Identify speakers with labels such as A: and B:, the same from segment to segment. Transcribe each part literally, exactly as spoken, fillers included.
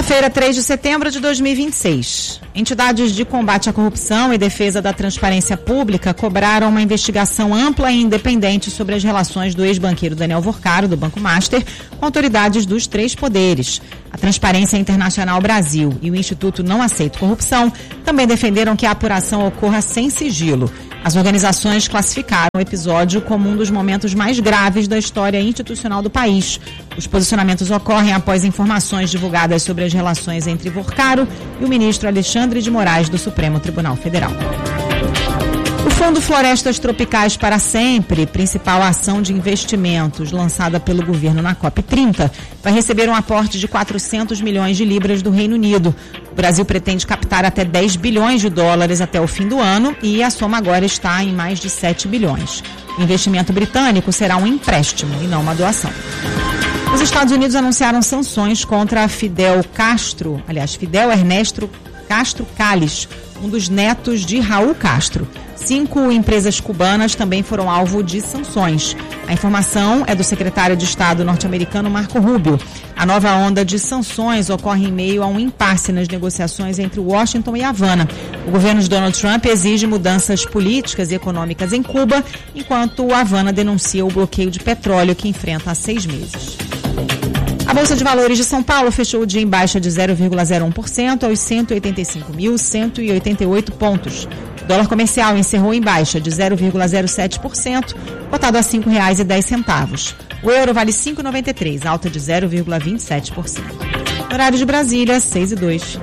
A: Quinta-feira, três de setembro de dois mil e vinte e seis. Entidades de combate à corrupção e defesa da transparência pública cobraram uma investigação ampla e independente sobre as relações do ex-banqueiro Daniel Vorcaro, do Banco Master, com autoridades dos três poderes. A Transparência Internacional Brasil e o Instituto Não Aceito Corrupção também defenderam que a apuração ocorra sem sigilo. As organizações classificaram o episódio como um dos momentos mais graves da história institucional do país. Os posicionamentos ocorrem após informações divulgadas sobre as relações entre Vorcaro e o ministro Alexandre de Moraes do Supremo Tribunal Federal. O Fundo Florestas Tropicais para Sempre, principal ação de investimentos lançada pelo governo na COP trinta, vai receber um aporte de quatrocentos milhões de libras do Reino Unido. O Brasil pretende captar até dez bilhões de dólares até o fim do ano e a soma agora está em mais de sete bilhões. O investimento britânico será um empréstimo e não uma doação. Os Estados Unidos anunciaram sanções contra Fidel Castro, aliás, Fidel Ernesto Castro Calles, um dos netos de Raul Castro. Cinco empresas cubanas também foram alvo de sanções. A informação é do secretário de Estado norte-americano Marco Rubio. A nova onda de sanções ocorre em meio a um impasse nas negociações entre Washington e Havana. O governo de Donald Trump exige mudanças políticas e econômicas em Cuba, enquanto Havana denuncia o bloqueio de petróleo que enfrenta há seis meses. A Bolsa de Valores de São Paulo fechou o dia em baixa de zero vírgula zero um por cento aos cento e oitenta e cinco mil, cento e oitenta e oito pontos. O dólar comercial encerrou em baixa de zero vírgula zero sete por cento, cotado a cinco reais e dez centavos. O euro vale cinco reais e noventa e três centavos, alta de zero vírgula vinte e sete por cento. Horário de Brasília, seis e dois.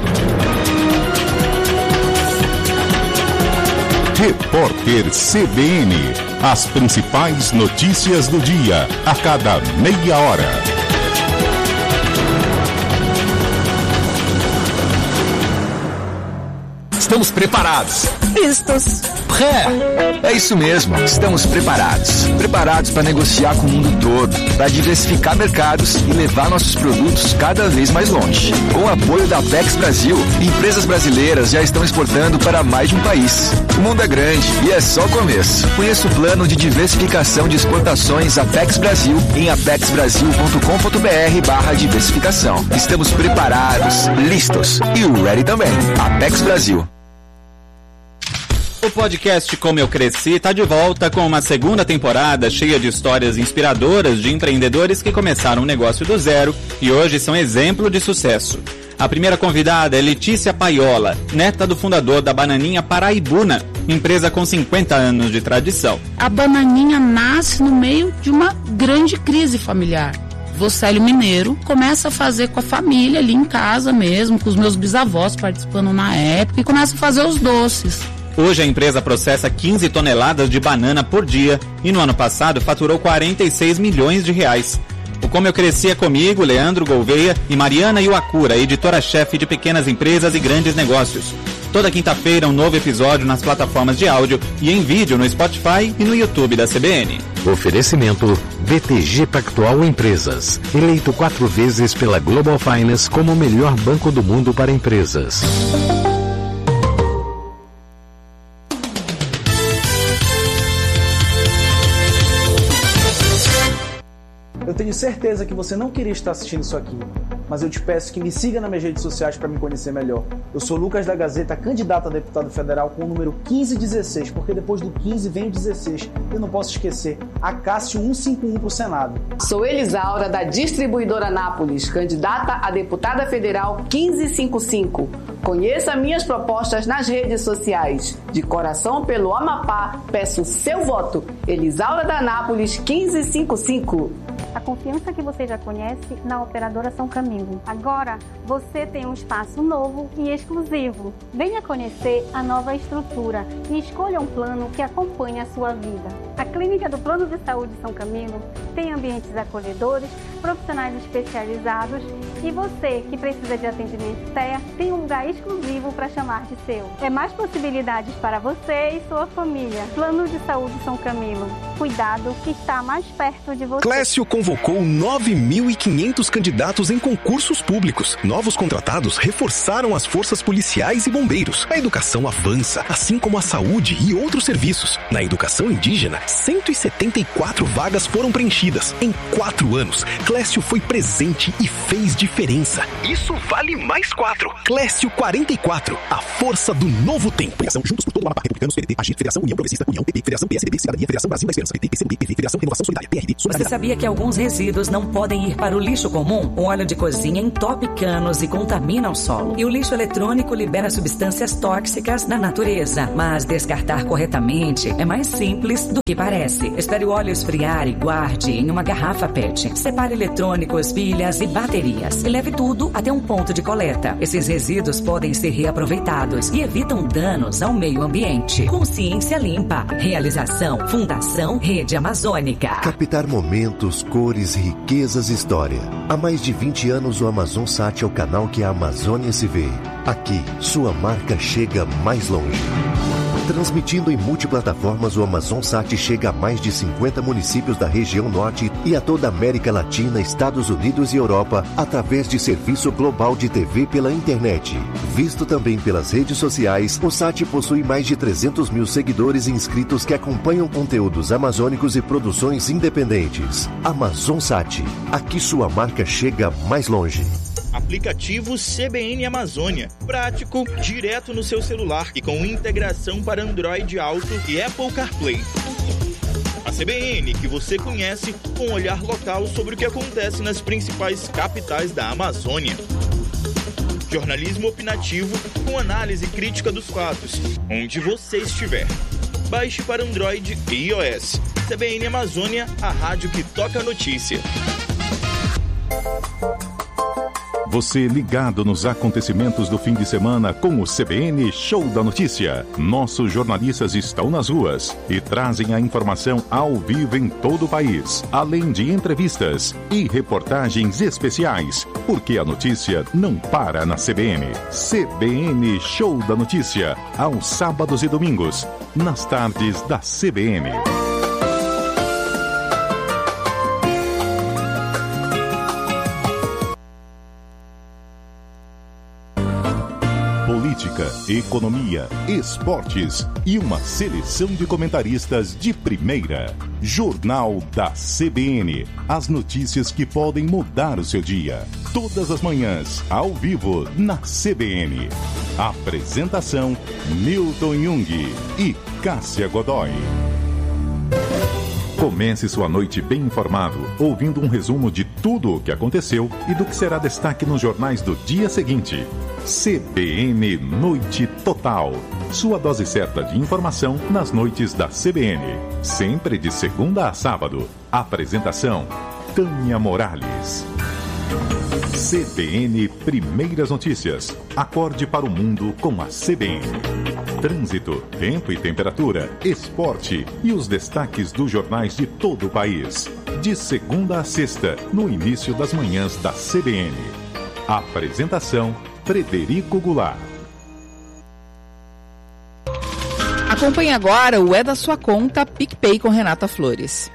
B: Repórter C B N. As principais notícias do dia, a cada meia hora.
C: Estamos preparados.
D: Listos.
C: É, é isso mesmo. Estamos preparados. Preparados para negociar com o mundo todo, para diversificar mercados e levar nossos produtos cada vez mais longe. Com o apoio da Apex Brasil, empresas brasileiras já estão exportando para mais de um país. O mundo é grande e é só o começo. Conheça o plano de diversificação de exportações Apex Brasil em apex brasil ponto com ponto br barra diversificação. Estamos preparados, listos e o ready também. Apex Brasil.
E: O podcast Como Eu Cresci está de volta com uma segunda temporada cheia de histórias inspiradoras de empreendedores que começaram um negócio do zero e hoje são exemplo de sucesso. A primeira convidada é Letícia Paiola, neta do fundador da Bananinha Paraibuna, empresa com cinquenta anos de tradição.
D: A Bananinha nasce no meio de uma grande crise familiar. Vocélio Mineiro começa a fazer com a família ali em casa mesmo, com os meus bisavós participando na época, e começa a fazer os doces.
E: Hoje a empresa processa quinze toneladas de banana por dia e no ano passado faturou quarenta e seis milhões de reais. O Como Eu Cresci é comigo, Leandro Gouveia e Mariana Iwakura, editora-chefe de pequenas empresas e grandes negócios. Toda quinta-feira um novo episódio nas plataformas de áudio e em vídeo no Spotify e no YouTube da C B N.
F: Oferecimento B T G Pactual Empresas, eleito quatro vezes pela Global Finance como o melhor banco do mundo para empresas.
G: Eu tenho certeza que você não queria estar assistindo isso aqui, mas eu te peço que me siga nas minhas redes sociais para me conhecer melhor. Eu sou Lucas da Gazeta, candidato a deputado federal com o número quinze dezesseis, porque depois do quinze vem o dezesseis. Eu não posso esquecer, a Cássio cento e cinquenta e um para o Senado.
H: Sou Elisaura, da Distribuidora Anápolis, candidata a deputada federal quinze cinquenta e cinco. Conheça minhas propostas nas redes sociais. De coração pelo Amapá, peço seu voto. Elisaura da Anápolis, quinze cinquenta e cinco.
I: A confiança que você já conhece na operadora São Camilo. Agora você tem um espaço novo e exclusivo. Venha conhecer a nova estrutura e escolha um plano que acompanhe a sua vida. A Clínica do Plano de Saúde São Camilo tem ambientes acolhedores, profissionais especializados e você que precisa de atendimento T E A tem um lugar exclusivo para chamar de seu. É mais possibilidades para você e sua família. Plano de Saúde São Camilo. Cuidado que está mais perto de você.
J: Clécio convocou nove mil e quinhentos candidatos em concursos públicos. Novos contratados reforçaram as forças policiais e bombeiros. A educação avança, assim como a saúde e outros serviços. Na educação indígena, cento e setenta e quatro vagas foram preenchidas. Em quatro anos, Clécio foi presente e fez diferença. Isso vale mais quatro. Clécio quarenta e quatro, a força do novo tempo. Juntos por todo o Amapá, Republicanos, P D T, Agir, Federação União Progressista, União, P P, Federação P S D B, Cidadania, Federação Brasil da Esperança, P T, P C B, P V, Federação Renovação Solidária, P R D,
K: Você sabia que alguns resíduos não podem ir para o lixo comum? O óleo de cozinha entope canos e contamina o solo. E o lixo eletrônico libera substâncias tóxicas na natureza. Mas descartar corretamente é mais simples do que parece. Espere o óleo esfriar e guarde em uma garrafa P E T. Separe eletrônicos, pilhas e baterias. E leve tudo até um ponto de coleta. Esses resíduos podem ser reaproveitados e evitam danos ao meio ambiente. Consciência Limpa. Realização Fundação Rede Amazônica.
L: Captar momentos, cores, riquezas e história. Há mais de vinte anos o AmazonSat é o canal que a Amazônia se vê. Aqui, sua marca chega mais longe. Transmitindo em multiplataformas, o AmazonSat chega a mais de cinquenta municípios da região norte e a toda a América Latina, Estados Unidos e Europa, através de serviço global de T V pela internet. Visto também pelas redes sociais, o Sat possui mais de trezentos mil seguidores e inscritos que acompanham conteúdos amazônicos e produções independentes. AmazonSat, aqui sua marca chega mais longe.
M: Aplicativo C B N Amazônia. Prático, direto no seu celular e com integração para Android Auto e Apple CarPlay. A C B N que você conhece com um olhar local sobre o que acontece nas principais capitais da Amazônia. Jornalismo opinativo com análise crítica dos fatos, onde você estiver. Baixe para Android e iOS. C B N Amazônia, a rádio que toca a notícia.
B: Você ligado nos acontecimentos do fim de semana com o C B N Show da Notícia. Nossos jornalistas estão nas ruas e trazem a informação ao vivo em todo o país, além de entrevistas e reportagens especiais, porque a notícia não para na C B N. C B N Show da Notícia, aos sábados e domingos, nas tardes da C B N. Política, economia, esportes e uma seleção de comentaristas de primeira. Jornal da C B N. As notícias que podem mudar o seu dia. Todas as manhãs, ao vivo, na C B N. Apresentação: Milton Jung e Cássia Godoy. Comece sua noite bem informado, ouvindo um resumo de tudo o que aconteceu e do que será destaque nos jornais do dia seguinte. C B N Noite Total. Sua dose certa de informação nas noites da C B N. Sempre de segunda a sábado. Apresentação: Tânia Morales. C B N Primeiras Notícias. Acorde para o mundo com a C B N. Trânsito, tempo e temperatura, esporte e os destaques dos jornais de todo o país. De segunda a sexta, no início das manhãs da C B N. Apresentação: Frederico Goulart.
N: Acompanhe agora o É da Sua Conta PicPay com Renata Flores.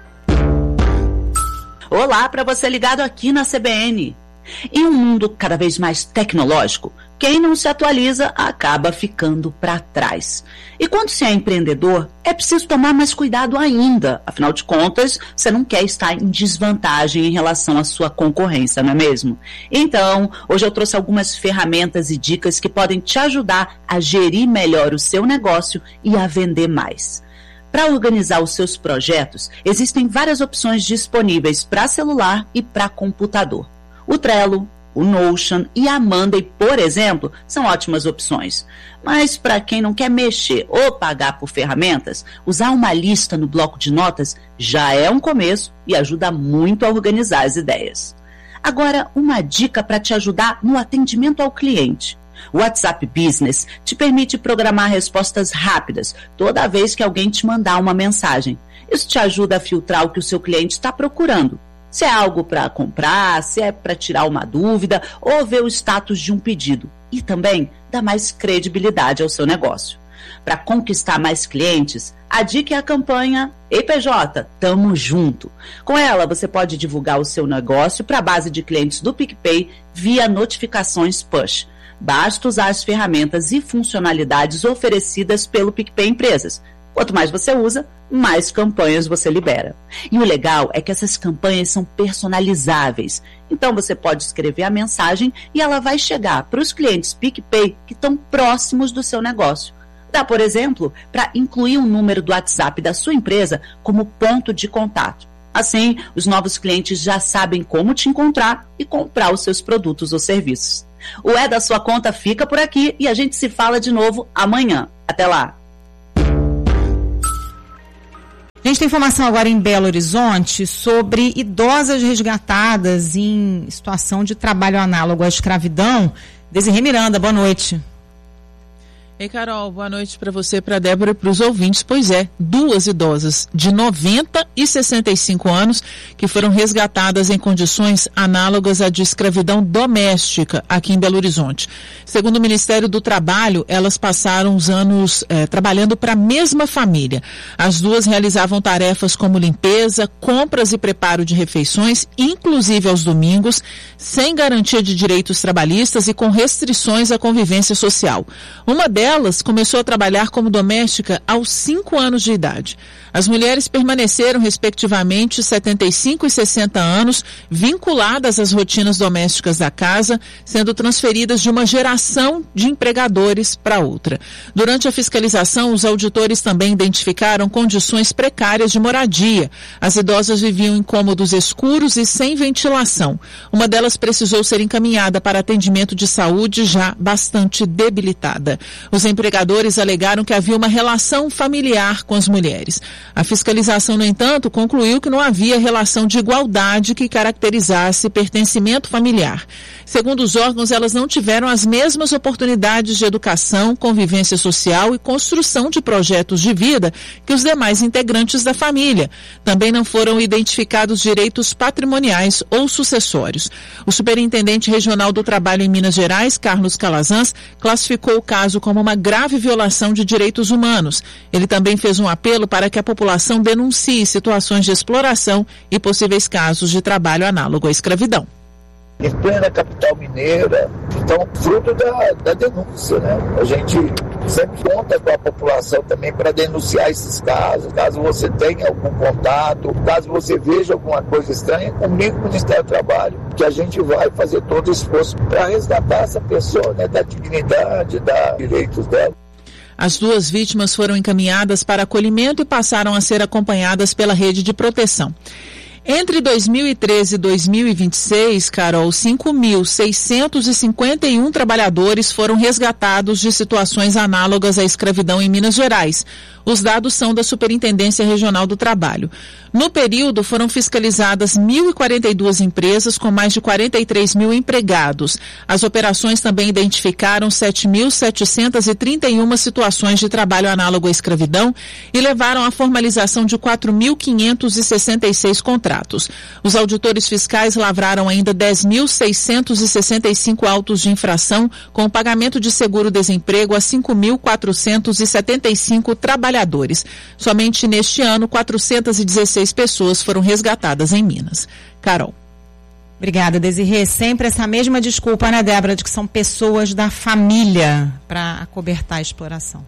O: Olá, para você ligado aqui na C B N. Em um mundo cada vez mais tecnológico, quem não se atualiza acaba ficando para trás. E quando se é empreendedor, é preciso tomar mais cuidado ainda. Afinal de contas, você não quer estar em desvantagem em relação à sua concorrência, não é mesmo? Então, hoje eu trouxe algumas ferramentas e dicas que podem te ajudar a gerir melhor o seu negócio e a vender mais. Para organizar os seus projetos, existem várias opções disponíveis para celular e para computador. O Trello, o Notion e a Monday, por exemplo, são ótimas opções. Mas para quem não quer mexer ou pagar por ferramentas, usar uma lista no bloco de notas já é um começo e ajuda muito a organizar as ideias. Agora, uma dica para te ajudar no atendimento ao cliente. O WhatsApp Business te permite programar respostas rápidas toda vez que alguém te mandar uma mensagem. Isso te ajuda a filtrar o que o seu cliente está procurando. Se é algo para comprar, se é para tirar uma dúvida ou ver o status de um pedido. E também dá mais credibilidade ao seu negócio. Para conquistar mais clientes, a dica é a campanha Ei P J, tamo junto. Com ela, você pode divulgar o seu negócio para a base de clientes do PicPay via notificações push. Basta usar as ferramentas e funcionalidades oferecidas pelo PicPay Empresas. Quanto mais você usa, mais campanhas você libera. E o legal é que essas campanhas são personalizáveis. Então você pode escrever a mensagem e ela vai chegar para os clientes PicPay que estão próximos do seu negócio. Dá, por exemplo, para incluir um número do WhatsApp da sua empresa como ponto de contato. Assim, os novos clientes já sabem como te encontrar e comprar os seus produtos ou serviços. O É da Sua Conta fica por aqui e a gente se fala de novo amanhã. Até lá!
A: A gente tem informação agora em Belo Horizonte sobre idosas resgatadas em situação de trabalho análogo à escravidão. Desirê Miranda, boa noite.
P: Ei, Carol, boa noite para você, para a Débora e para os ouvintes. Pois é, duas idosas de noventa e sessenta e cinco anos que foram resgatadas em condições análogas à de escravidão doméstica aqui em Belo Horizonte. Segundo o Ministério do Trabalho, elas passaram os anos eh, trabalhando para a mesma família. As duas realizavam tarefas como limpeza, compras e preparo de refeições, inclusive aos domingos, sem garantia de direitos trabalhistas e com restrições à convivência social. Uma delas Elas começou a trabalhar como doméstica aos cinco anos de idade. As mulheres permaneceram, respectivamente, setenta e cinco e sessenta anos, vinculadas às rotinas domésticas da casa, sendo transferidas de uma geração de empregadores para outra. Durante a fiscalização, os auditores também identificaram condições precárias de moradia. As idosas viviam em cômodos escuros e sem ventilação. Uma delas precisou ser encaminhada para atendimento de saúde já bastante debilitada. Os empregadores alegaram que havia uma relação familiar com as mulheres. A fiscalização, no entanto, concluiu que não havia relação de igualdade que caracterizasse pertencimento familiar. Segundo os órgãos, elas não tiveram as mesmas oportunidades de educação, convivência social e construção de projetos de vida que os demais integrantes da família. Também não foram identificados direitos patrimoniais ou sucessórios. O superintendente regional do trabalho em Minas Gerais, Carlos Calazans, classificou o caso como uma grave violação de direitos humanos. Ele também fez um apelo para que a população denuncie situações de exploração e possíveis casos de trabalho análogo à escravidão.
Q: Em plena capital mineira, então, fruto da, da denúncia, né? A gente sempre conta com a população também para denunciar esses casos, caso você tenha algum contato, caso você veja alguma coisa estranha, comigo, o Ministério do Trabalho, que a gente vai fazer todo o esforço para resgatar essa pessoa, né? Da dignidade, da direitos dela.
P: As duas vítimas foram encaminhadas para acolhimento e passaram a ser acompanhadas pela rede de proteção. Entre dois mil e treze e dois mil e vinte e seis, Carol, cinco mil seiscentos e cinquenta e um trabalhadores foram resgatados de situações análogas à escravidão em Minas Gerais. Os dados são da Superintendência Regional do Trabalho. No período, foram fiscalizadas mil e quarenta e duas empresas com mais de quarenta e três mil empregados. As operações também identificaram sete mil setecentas e trinta e uma situações de trabalho análogo à escravidão e levaram à formalização de quatro mil quinhentos e sessenta e seis contratos. Os auditores fiscais lavraram ainda dez mil seiscentos e sessenta e cinco autos de infração com o pagamento de seguro-desemprego a cinco mil quatrocentos e setenta e cinco trabalhadores. Somente neste ano, quatrocentas e dezesseis pessoas foram resgatadas em Minas. Carol.
A: Obrigada, Desirê. Sempre essa mesma desculpa, né, Débora, de que são pessoas da família para acobertar a exploração.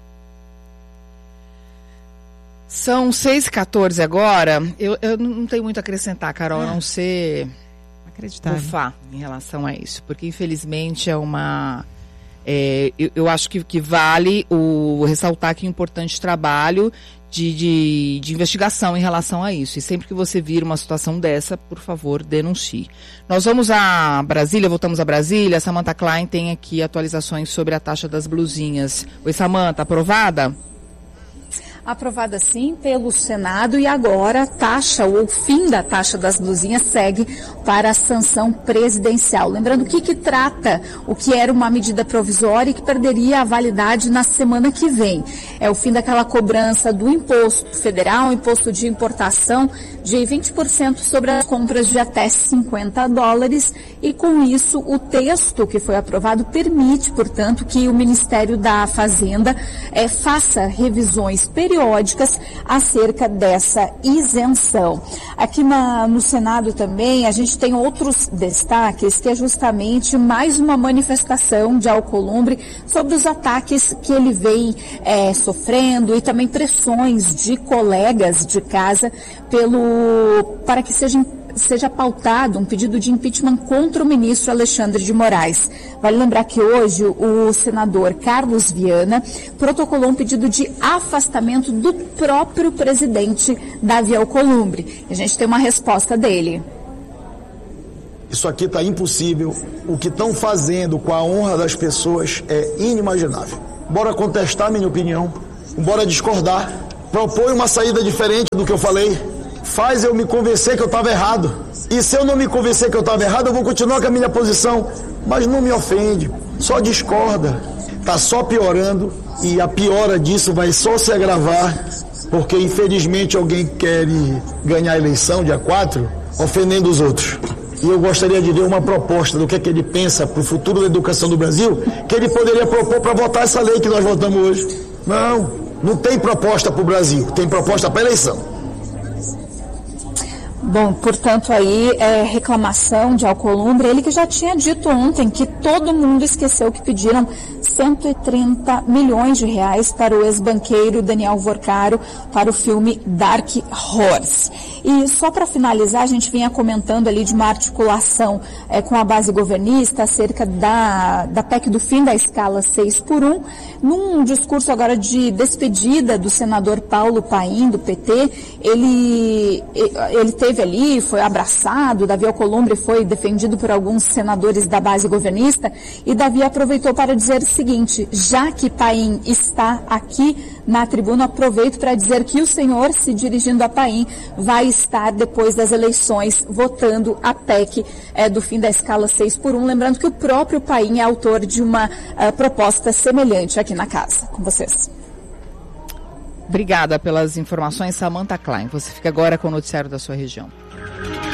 N: São seis e quatorze agora. Eu, eu não tenho muito a acrescentar, Carol, a não ser bufar em relação a isso. Porque, infelizmente, é uma... É, eu, eu acho que, que vale o ressaltar que é um importante trabalho de, de, de investigação em relação a isso. E sempre que você vir uma situação dessa, por favor, denuncie. Nós vamos a Brasília, voltamos a Brasília. A Samantha Klein tem aqui atualizações sobre a taxa das blusinhas. Oi, Samantha, aprovada?
R: Aprovada sim pelo Senado e agora a taxa ou o fim da taxa das blusinhas segue para a sanção presidencial. Lembrando o que, que trata o que era uma medida provisória e que perderia a validade na semana que vem. É o fim daquela cobrança do imposto federal, imposto de importação de vinte por cento sobre as compras de até cinquenta dólares e com isso o texto que foi aprovado permite, portanto, que o Ministério da Fazenda eh, faça revisões periódicas periódicas acerca dessa isenção. Aqui na, no Senado também a gente tem outros destaques, que é justamente mais uma manifestação de Alcolumbre sobre os ataques que ele vem é, sofrendo e também pressões de colegas de casa pelo, para que seja seja pautado um pedido de impeachment contra o ministro Alexandre de Moraes. Vale lembrar que hoje o senador Carlos Viana protocolou um pedido de afastamento do próprio presidente Davi Alcolumbre. A gente tem uma resposta dele.
S: Isso aqui está impossível. O que estão fazendo com a honra das pessoas é inimaginável. Bora contestar minha opinião, bora discordar, propõe uma saída diferente do que eu falei, faz eu me convencer que eu estava errado. E se eu não me convencer que eu estava errado, eu vou continuar com a minha posição. Mas não me ofende, só discorda. Está só piorando e a piora disso vai só se agravar, porque infelizmente alguém quer ganhar a eleição dia quatro, ofendendo os outros. E eu gostaria de ver uma proposta do que é que ele pensa para o futuro da educação do Brasil, que ele poderia propor para votar essa lei que nós votamos hoje. Não, não tem proposta para o Brasil, tem proposta para a eleição.
R: Bom, portanto, aí é reclamação de Alcolumbre, ele que já tinha dito ontem que todo mundo esqueceu que pediram cento e trinta milhões de reais para o ex-banqueiro Daniel Vorcaro para o filme Dark Horse. E só para finalizar, a gente vinha comentando ali de uma articulação é, com a base governista acerca da, da P E C do fim da escala seis por um, num discurso agora de despedida do senador Paulo Paim, do P T, ele, ele teve ali, foi abraçado, Davi Alcolumbre foi defendido por alguns senadores da base governista, e Davi aproveitou para dizer o seguinte: já que Paim está aqui na tribuna, aproveito para dizer que o senhor, se dirigindo a Paim, vai estar depois das eleições votando a P E C é, do fim da escala seis por um, lembrando que o próprio Paim é autor de uma uh, proposta semelhante aqui na casa. Com vocês.
N: Obrigada pelas informações, Samantha Klein. Você fica agora com o noticiário da sua região.